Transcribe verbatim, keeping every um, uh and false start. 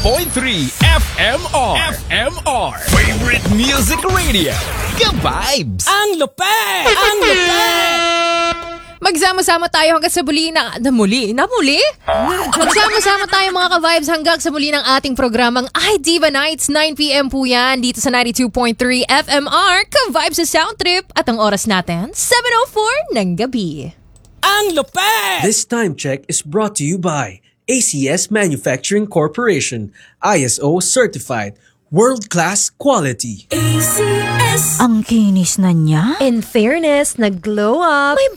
point three F M R. F M R. Favorite Music Radio. Ka-vibes! Ang lupet! Ang lupet! Magsama-sama tayo hanggang sa muli na... Na muli? Na muli? Magsama-sama tayo mga ka-vibes hanggang sa muli ng ating programang I Diva Nights. nine p.m. po yan dito sa ninety-two point three F M R. Ka-vibes sa Sound Trip. At ang oras natin, seven oh four ng gabi. Ang lupet! This time check is brought to you by A C S Manufacturing Corporation, I S O certified, world-class quality. Ang kinis na niya. In fairness, nag-glow up. May